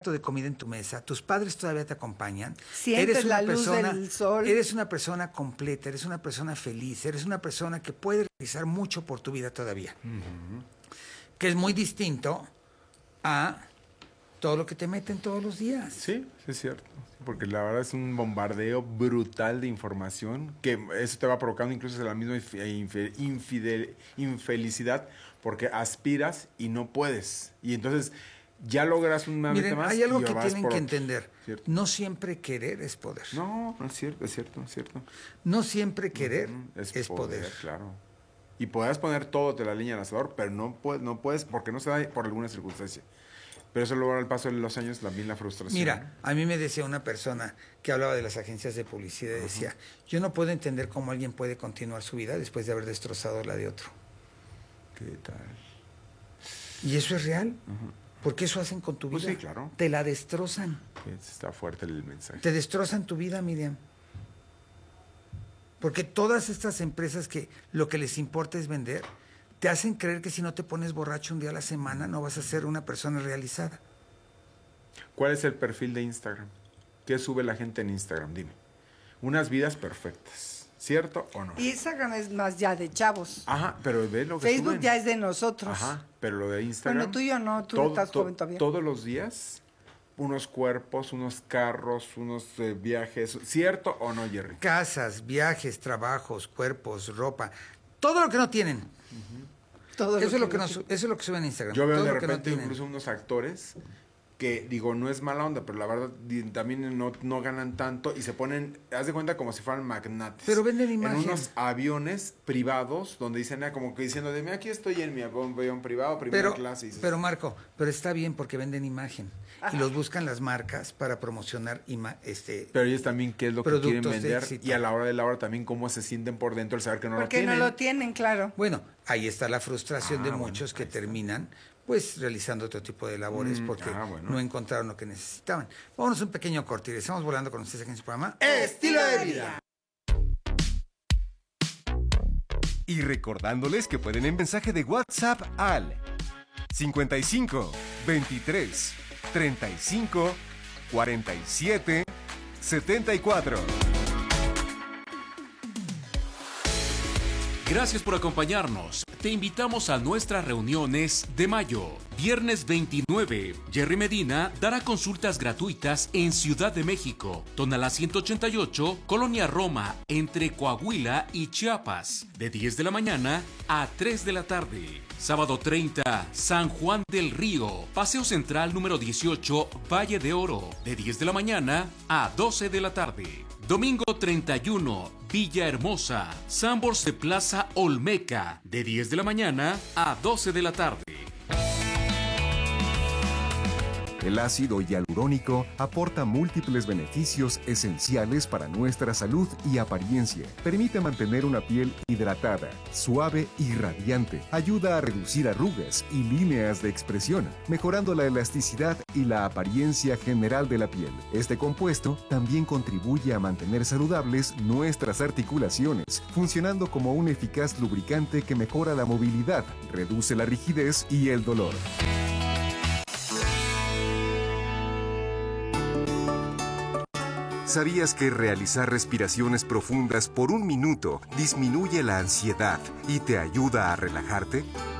plato de comida en tu mesa, tus padres todavía te acompañan. Sientes la luz del sol. Eres una persona completa, eres una persona feliz, eres una persona que puede realizar mucho por tu vida todavía. Que es muy distinto a todo lo que te meten todos los días. Sí, es cierto. Porque la verdad es un bombardeo brutal de información que eso te va provocando incluso la misma infelicidad porque aspiras y no puedes. Y entonces ya logras una meta más. Hay algo y que vas tienen por que otro. entender. ¿Cierto? No siempre querer es poder. No es cierto, es cierto, es cierto. No siempre querer es poder. Claro. Y podrás poner todo de la línea del asador, pero no puedes porque no se da por alguna circunstancia. Pero eso luego al paso de los años también la frustración. Mira, a mí me decía una persona que hablaba de las agencias de publicidad y decía, yo no puedo entender cómo alguien puede continuar su vida después de haber destrozado la de otro. ¿Qué tal? Y eso es real, porque eso hacen con tu vida. Pues sí, claro. Te la destrozan. Está fuerte el mensaje. Te destrozan tu vida, Miriam. Porque todas estas empresas que lo que les importa es vender, te hacen creer que si no te pones borracho un día a la semana no vas a ser una persona realizada. ¿Cuál es el perfil de Instagram? ¿Qué sube la gente en Instagram? Dime. Unas vidas perfectas, ¿cierto o no? Instagram es más ya de chavos. Ajá, pero ve lo que Facebook suben. ya es de nosotros. Ajá, pero lo de Instagram... Bueno, tuyo no, tú estás joven todavía. Todos los días, unos cuerpos, unos carros, unos viajes, ¿cierto o no, Jerry? Casas, viajes, trabajos, cuerpos, ropa, todo lo que no tienen. Eso es lo que suben en Instagram. Yo veo todo de lo que repente no tienen. incluso unos actores que, digo, no es mala onda, pero la verdad también no ganan tanto y se ponen, haz de cuenta como si fueran magnates. Pero venden imagen. En unos aviones privados donde dicen, como que diciendo, de mí aquí estoy en mi avión privado, primera clase. Y dices, pero Marco, pero está bien porque venden imagen. Ajá. Y los buscan las marcas para promocionar pero ellos también qué es lo que quieren productos de vender éxito. y a la hora de la hora también cómo se sienten por dentro al saber que no lo Porque tienen. no lo tienen, claro. Bueno, ahí está la frustración de bueno, muchos que ahí está. terminan pues realizando otro tipo de labores porque bueno. no encontraron lo que necesitaban. Vámonos a un pequeño corte y estamos volando con ustedes aquí en su programa Estilo de vida. Y recordándoles que pueden enviar mensaje de WhatsApp al 55 23 35 47 74. Gracias por acompañarnos. Te invitamos a nuestras reuniones de mayo. Viernes 29, Jerry Medina dará consultas gratuitas en Ciudad de México, Tonalá 188, Colonia Roma, entre Coahuila y Chiapas, de 10 de la mañana a 3 de la tarde. Sábado 30, San Juan del Río, Paseo Central número 18, Valle de Oro, de 10 de la mañana a 12 de la tarde. Domingo 31, Villahermosa, Sanborns de Plaza Olmeca, de 10 de la mañana a 12 de la tarde. El ácido hialurónico aporta múltiples beneficios esenciales para nuestra salud y apariencia. Permite mantener una piel hidratada, suave y radiante. Ayuda a reducir arrugas y líneas de expresión, mejorando la elasticidad y la apariencia general de la piel. Este compuesto también contribuye a mantener saludables nuestras articulaciones, funcionando como un eficaz lubricante que mejora la movilidad, reduce la rigidez y el dolor. ¿Sabías que realizar respiraciones profundas por 1 minuto disminuye la ansiedad y te ayuda a relajarte?